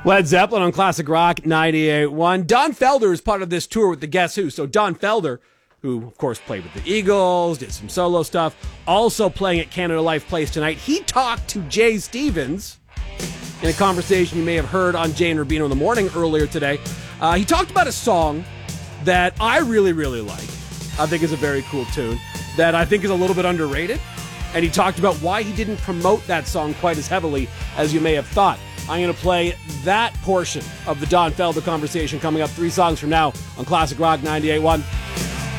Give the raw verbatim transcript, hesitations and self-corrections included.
Led Zeppelin on Classic Rock ninety-eight point one. Don Felder is part of this tour with the Guess Who. So Don Felder, who of course played with the Eagles, did some solo stuff, also playing at Canada Life Place tonight. He talked to Jay Stevens in a conversation you may have heard on Jay and Rubino in the Morning earlier today. Uh, he talked about a song that I really, really like. I think is a very cool tune that I think is a little bit underrated. And he talked about why he didn't promote that song quite as heavily as you may have thought. I'm going to play that portion of the Don Felder conversation coming up three songs from now on Classic Rock ninety-eight point one.